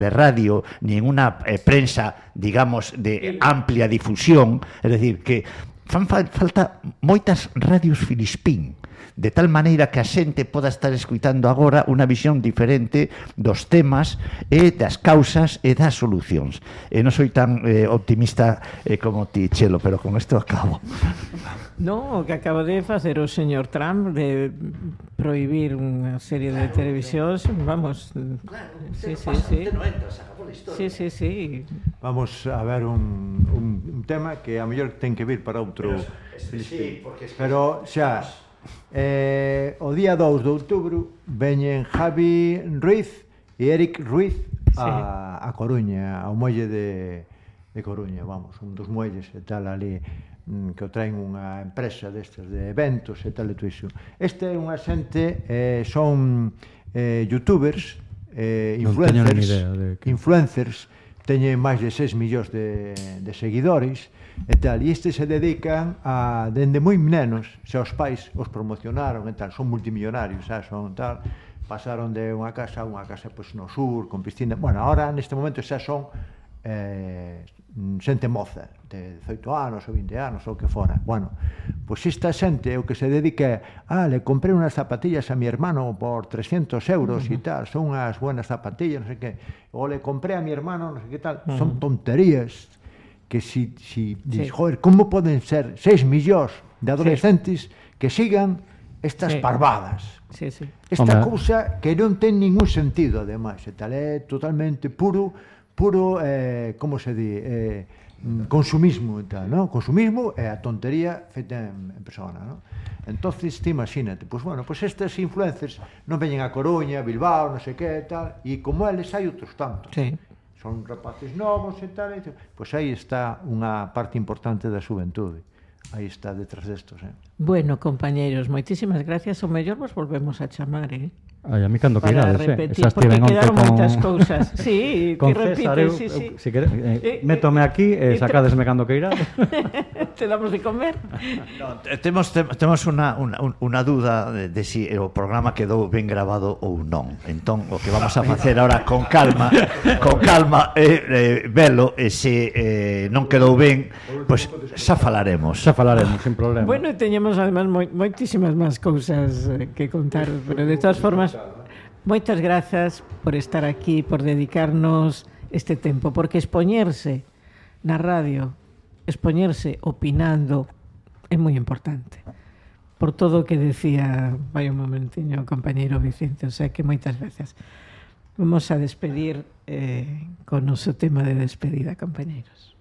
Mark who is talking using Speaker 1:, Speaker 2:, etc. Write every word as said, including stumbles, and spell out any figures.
Speaker 1: de radio, ni en unha eh, prensa, digamos, de amplia difusión, é dicir, que fan falta moitas radios Filispín, de tal maneira que a xente poda estar escuitando agora unha visión diferente dos temas e das causas e das solucións. E non soy tan eh, optimista eh, como ti, Chelo, pero con isto acabo.
Speaker 2: Non, o que acaba de facer o señor Trump de prohibir unha serie de televisións, vamos,
Speaker 1: claro,
Speaker 2: sí, sí, sí.
Speaker 1: No entras, acabou a historia.
Speaker 2: Sí, sí, sí.
Speaker 3: Vamos a ver un, un, un tema que a mellor ten que vir para outro.
Speaker 1: Pero, sí, porque es que
Speaker 3: pero xa, eh, o día dous de outubro veñen Javi Ruiz e Eric Ruiz a, sí. a Coruña, ao muelle de, de Coruña, vamos, un dos muelles e tal ali, que o traen unha empresa destes de eventos e tal e todo iso. Este é unha xente, eh, son eh, youtubers, eh, influencers, de que... influencers, teñen máis de seis millóns de, de seguidores e tal, e estes se dedican a, dende moi nenos, se os pais os promocionaron e tal, son multimillonarios, xa, son tal, pasaron de unha casa a unha casa pois, no sur, con piscina, bueno, ahora neste momento xa son eh, xente moza, de dezoito anos ou vinte anos ou que fora. Bueno, pois esta xente o que se dedica ah, le compré unas zapatillas a mi hermano por trescientos euros uh -huh. e tal, son unhas buenas zapatillas, non sei que, ou le compré a mi hermano, non sei que tal, uh -huh. son tonterías que si, si sí. joder, como poden ser seis millóns de adolescentes sí. que sigan estas sí. parvadas.
Speaker 2: Sí, sí.
Speaker 3: Esta cousa que non ten ningún sentido, ademais, e tal, é totalmente puro puro, eh, como se di, eh, consumismo e tal, ¿no? Consumismo é a tontería feita en, en persona, ¿no? Entonces, te imagínate, pues bueno, pues estes influencers non veñen a Coruña, Bilbao, non sei que, tal, e como eles hai outros tantos.
Speaker 2: Sí.
Speaker 3: Son rapaces novos e tal, e tal, pues aí está unha parte importante da xuventude. Aí está detrás destos, eh?
Speaker 2: Bueno, compañeiros, moitísimas gracias. O mellor vos volvemos a chamar, eh?
Speaker 4: Ai, a mí cando que irades, eh?
Speaker 2: Esas porque quedaron con... moitas cousas. Sí, ti repites, sí, sí.
Speaker 4: Si quere, eh, métome aquí e eh, sacádesme cando que irades.
Speaker 2: Te damos de comer.
Speaker 1: No, temos temos unha unha unha dúda de, de si o programa quedou ben grabado ou non. Entón, o que vamos a facer agora con calma, con calma eh, eh, velo e se eh, non quedou ben, pois pues, xa falaremos.
Speaker 4: Xa falaremos, sin problema.
Speaker 2: Bueno, teñemos además moi, moitísimas máis cousas que contar, pero de todas formas moitas grazas por estar aquí, por dedicarnos este tempo, porque expoñerse na radio, expoñerse opinando é moi importante. Por todo o que decía, vai un momentiño, o compañeiro Vicente, o sea que moitas veces. Vamos a despedir eh, con o noso tema de despedida, compañeiros.